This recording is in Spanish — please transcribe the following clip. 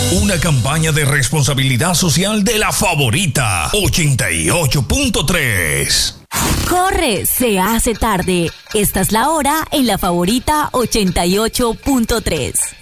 Una campaña de responsabilidad social de La Favorita 88.3. ¡Corre! Se hace tarde. Esta es la hora en La Favorita 88.3.